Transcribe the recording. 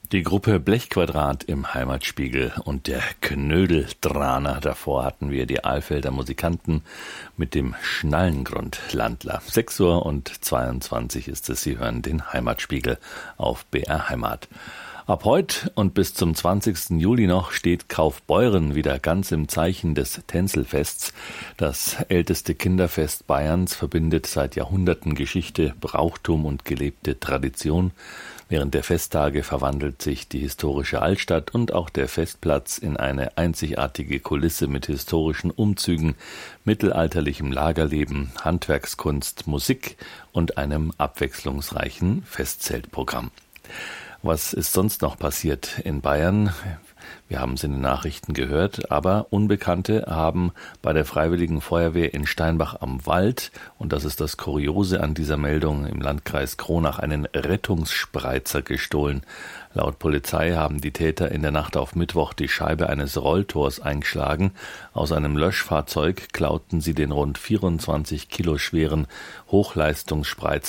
Die Gruppe Blechquadrat im Heimatspiegel und der Knödeldraner. Davor hatten wir die Alfelder Musikanten mit dem Schnallengrund-Landler. 6:22 ist es. Sie hören den Heimatspiegel auf BR Heimat. Ab heute und bis zum 20. Juli noch steht Kaufbeuren wieder ganz im Zeichen des Tänzelfests. Das älteste Kinderfest Bayerns verbindet seit Jahrhunderten Geschichte, Brauchtum und gelebte Tradition. Während der Festtage verwandelt sich die historische Altstadt und auch der Festplatz in eine einzigartige Kulisse mit historischen Umzügen, mittelalterlichem Lagerleben, Handwerkskunst, Musik und einem abwechslungsreichen Festzeltprogramm. Was ist sonst noch passiert in Bayern? Wir haben es in den Nachrichten gehört, aber Unbekannte haben bei der Freiwilligen Feuerwehr in Steinbach am Wald, und das ist das Kuriose an dieser Meldung, im Landkreis Kronach einen Rettungsspreizer gestohlen. Laut Polizei haben die Täter in der Nacht auf Mittwoch die Scheibe eines Rolltors eingeschlagen. Aus einem Löschfahrzeug klauten sie den rund 24 Kilo schweren Hochleistungsspreizer